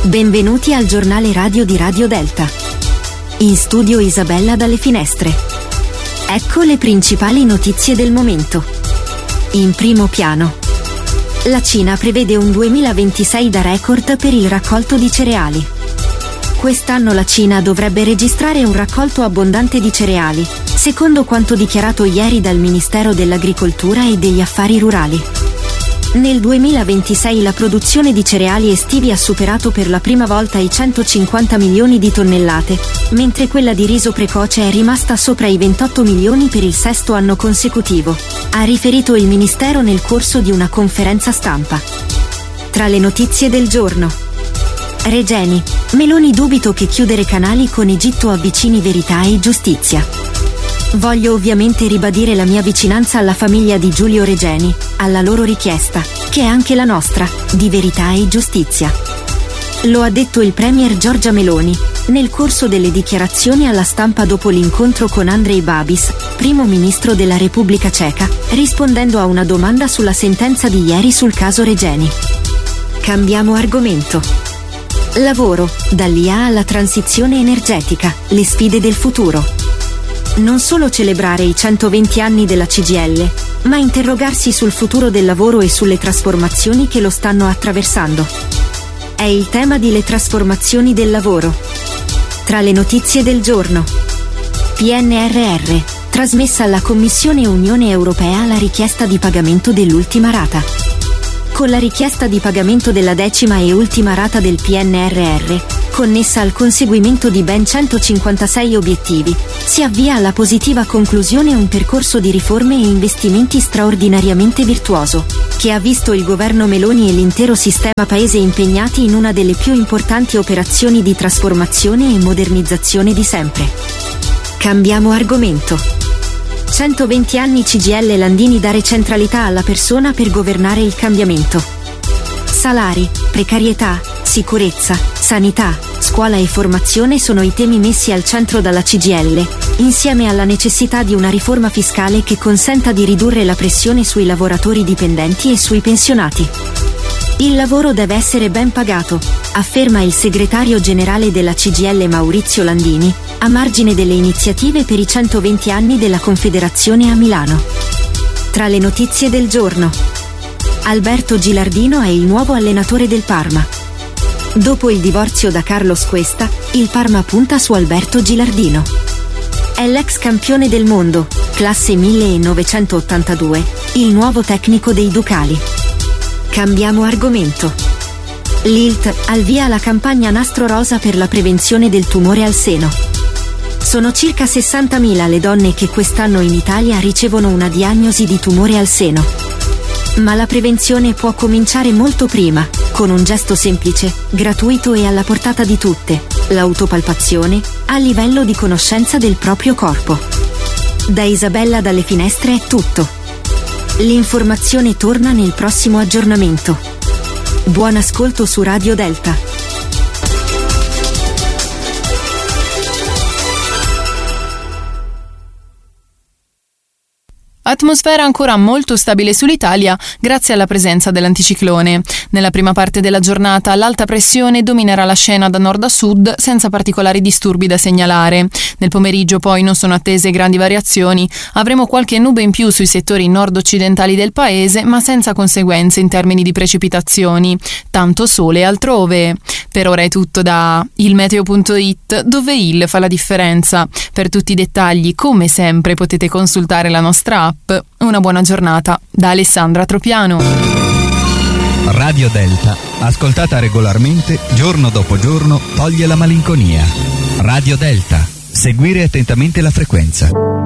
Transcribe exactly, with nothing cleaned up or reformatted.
Benvenuti al giornale radio di Radio Delta. In studio Isabella dalle Finestre. Ecco le principali notizie del momento. In primo piano. La Cina prevede un duemilaventisei da record per il raccolto di cereali. Quest'anno la Cina dovrebbe registrare un raccolto abbondante di cereali, secondo quanto dichiarato ieri dal Ministero dell'Agricoltura e degli Affari Rurali. Nel duemilaventisei la produzione di cereali estivi ha superato per la prima volta i centocinquanta milioni di tonnellate, mentre quella di riso precoce è rimasta sopra i ventotto milioni per il sesto anno consecutivo, ha riferito il Ministero nel corso di una conferenza stampa. Tra le notizie del giorno. Regeni, Meloni dubito che chiudere canali con Egitto avvicini verità e giustizia. Voglio ovviamente ribadire la mia vicinanza alla famiglia di Giulio Regeni, alla loro richiesta, che è anche la nostra, di verità e giustizia. Lo ha detto il premier Giorgia Meloni, nel corso delle dichiarazioni alla stampa dopo l'incontro con Andrej Babis, primo ministro della Repubblica Ceca, rispondendo a una domanda sulla sentenza di ieri sul caso Regeni. Cambiamo argomento. Lavoro, dall'I A alla transizione energetica, le sfide del futuro. Non solo celebrare i centoventi anni della C G I L, ma interrogarsi sul futuro del lavoro e sulle trasformazioni che lo stanno attraversando. È il tema di Le trasformazioni del lavoro. Tra le notizie del giorno. P N R R, trasmessa alla Commissione Unione Europea la richiesta di pagamento dell'ultima rata. Con la richiesta di pagamento della decima e ultima rata del P N R R, connessa al conseguimento di ben centocinquantasei obiettivi, si avvia alla positiva conclusione un percorso di riforme e investimenti straordinariamente virtuoso, che ha visto il governo Meloni e l'intero sistema paese impegnati in una delle più importanti operazioni di trasformazione e modernizzazione di sempre. Cambiamo argomento. centoventi anni C G I L Landini, dare centralità alla persona per governare il cambiamento. Salari, precarietà, sicurezza, sanità, scuola e formazione sono i temi messi al centro dalla C G I L, insieme alla necessità di una riforma fiscale che consenta di ridurre la pressione sui lavoratori dipendenti e sui pensionati. Il lavoro deve essere ben pagato, afferma il segretario generale della C G I L Maurizio Landini, a margine delle iniziative per i centoventi anni della Confederazione a Milano. Tra le notizie del giorno. Alberto Gilardino è il nuovo allenatore del Parma. Dopo il divorzio da Carlos Cuesta, il Parma punta su Alberto Gilardino. È l'ex campione del mondo, classe millenovecentottantadue, il nuovo tecnico dei Ducali. Cambiamo argomento. L'I L T al via la campagna Nastro Rosa per la prevenzione del tumore al seno. Sono circa sessantamila le donne che quest'anno in Italia ricevono una diagnosi di tumore al seno. Ma la prevenzione può cominciare molto prima, con un gesto semplice, gratuito e alla portata di tutte, l'autopalpazione, a livello di conoscenza del proprio corpo. Da Isabella dalle Finestre è tutto. L'informazione torna nel prossimo aggiornamento. Buon ascolto su Radio Delta. Atmosfera ancora molto stabile sull'Italia grazie alla presenza dell'anticiclone. Nella prima parte della giornata l'alta pressione dominerà la scena da nord a sud senza particolari disturbi da segnalare. Nel pomeriggio poi non sono attese grandi variazioni. Avremo qualche nube in più sui settori nord-occidentali del paese, ma senza conseguenze in termini di precipitazioni. Tanto sole altrove. Per ora è tutto da il meteo punto it, dove il fa la differenza. Per tutti i dettagli, come sempre, potete consultare la nostra app. Una buona giornata da Alessandra Tropiano. Radio Delta, ascoltata regolarmente, giorno dopo giorno, toglie la malinconia. Radio Delta, seguire attentamente la frequenza.